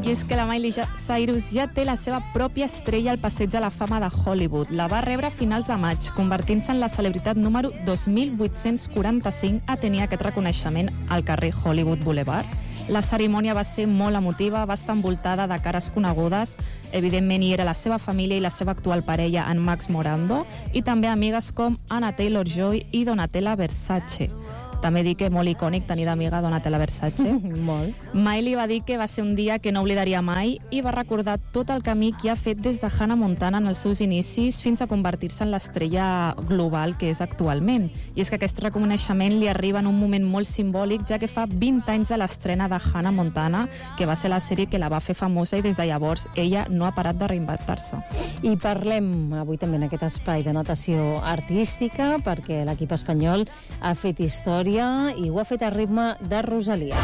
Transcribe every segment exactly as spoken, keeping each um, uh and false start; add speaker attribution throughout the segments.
Speaker 1: I és que la Miley Cyrus ja té la seva pròpia estrella al Passeig de la Fama de Hollywood. La va rebre a finals de maig, convertint-se en la celebritat número dos mil vuit-cents quaranta-cinc a tenir aquest reconeixement al carrer Hollywood Boulevard. La cerimònia va ser molt emotiva, va estar envoltada de cares conegudes. Evidentment hi era la seva família i la seva actual parella, en Max Morando, i també amigues com Anna Taylor-Joy i Donatella Versace. També dic que molt icònic tenir d'amiga Donatella Versace.
Speaker 2: Molt.
Speaker 1: Miley va dir que va ser un dia que no oblidaria mai i va recordar tot el camí que ha fet des de Hannah Montana en els seus inicis fins a convertir-se en l'estrella global que és actualment. I és que aquest reconeixement li arriba en un moment molt simbòlic, ja que fa vint anys de l'estrena de Hannah Montana, que va ser la sèrie que la va fer famosa, i des de llavors ella no ha parat de reinventar-se.
Speaker 2: I parlem avui també en aquest espai de natació artística, perquè l'equip espanyol ha fet història i ho ha fet a ritme de Rosalia.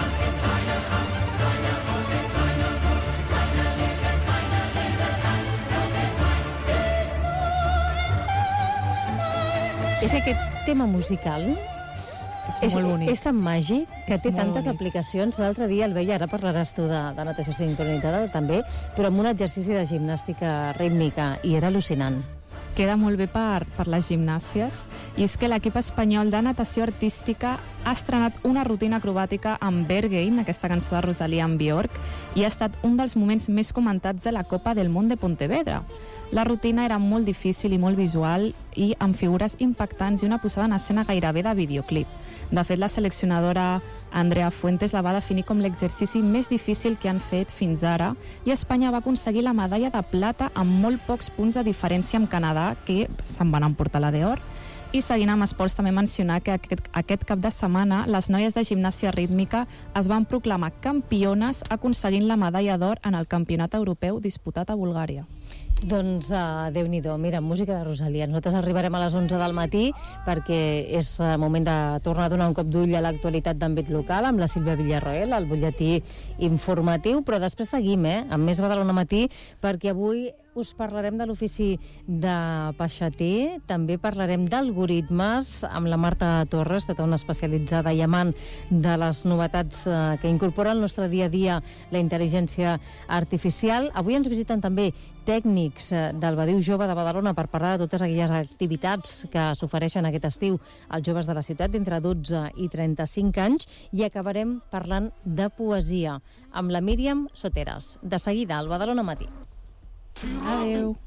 Speaker 2: És aquest tema musical...
Speaker 1: És,
Speaker 2: és
Speaker 1: molt bonic.
Speaker 2: És tan màgic que
Speaker 1: És
Speaker 2: té
Speaker 1: molt
Speaker 2: tantes
Speaker 1: bonic.
Speaker 2: aplicacions. L'altre dia el veia, ara parlaràs tu de, de natació sincronitzada també, però amb un exercici de gimnàstica rítmica, i era al·lucinant.
Speaker 1: Queda molt bé per, per les gimnàsies, i és que l'equip espanyol de natació artística ha estrenat una rutina acrobàtica amb Bear Game, aquesta cançó de Rosalía en Bjork, i ha estat un dels moments més comentats de la Copa del Món de Pontevedra. La rutina era molt difícil i molt visual, i amb figures impactants i una posada en escena gairebé de videoclip. De fet, la seleccionadora Andrea Fuentes la va definir com l'exercici més difícil que han fet fins ara, i Espanya va aconseguir la medalla de plata amb molt pocs punts de diferència amb Canadà, que se'n van emportar la d'or. I seguint amb esports, també mencionar que aquest, aquest cap de setmana les noies de gimnàsia rítmica es van proclamar campiones aconseguint la medalla d'or en el Campionat Europeu disputat a Bulgària.
Speaker 2: Doncs uh, Déu-n'hi-do, mira, música de Rosalia. Nosaltres arribarem a les onze del matí perquè és uh, moment de tornar a donar un cop d'ull a l'actualitat d'àmbit local amb la Sílvia Villarroel, el butlletí informatiu, però després seguim, eh, amb més Badalona Matí, perquè avui us parlarem de l'ofici de peixater, també parlarem d'algoritmes amb la Marta Torres, tota una especialitzada i amant de les novetats eh, que incorpora al nostre dia a dia la intel·ligència artificial. Avui ens visiten també tècnics eh, del Badiu Jove de Badalona per parlar de totes aquelles activitats que s'ofereixen aquest estiu als joves de la ciutat d'entre dotze i trenta-cinc anys, i acabarem parlant de poesia amb la Míriam Soteras. De seguida, al Badalona Matí.
Speaker 1: Adeu.